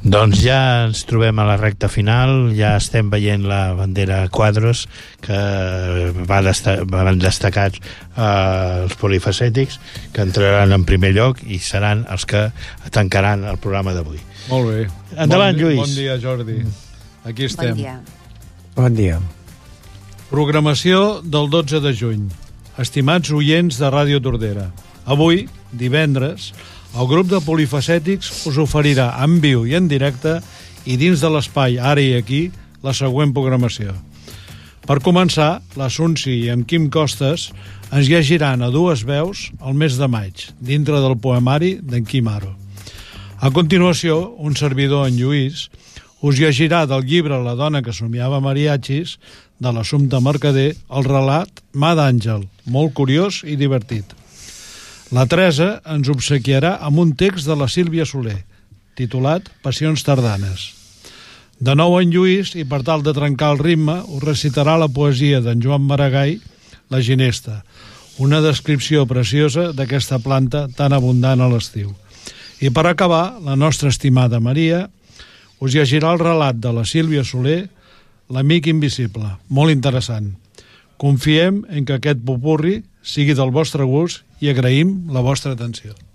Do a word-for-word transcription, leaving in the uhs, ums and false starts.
Doncs ja ens trobem a la recta final, ja estem veient la bandera quadros que va desta van destacats eh, els polifacètics, que entraran en primer lloc i seran els que tancaran el programa d'avui. Molt bé. Endavant, bon, Lluís. Bon dia, Jordi. Aquí estem. Bon dia. Bon dia. Programació del dotze de juny. Estimats oients de Ràdio Tordera, avui, divendres, el grup de polifacètics us oferirà en viu i en directe i dins de l'espai Ara i Aquí la següent programació. Per començar, l'Assunci i en Quim Costes ens llegiran a dues veus el mes de maig, dintre del poemari d'en Quim Aro. A continuació, un servidor, en Lluís, us llegirà del llibre La dona que somiava mariachis, de l'Assumpta Mercader, el relat Mà d'Àngel, molt curiós i divertit. La Teresa ens obsequiarà amb un text de la Sílvia Soler, titulat Passions tardanes. De nou en Lluís, i per tal de trencar el ritme, us recitarà la poesia d'en Joan Maragall, La ginesta, una descripció preciosa d'aquesta planta tan abundant a l'estiu. I per acabar, la nostra estimada Maria us llegirà el relat de la Sílvia Soler, L'amic invisible, molt interessant. Confiem en que aquest popurri sigui del vostre gust i agraïm la vostra atenció.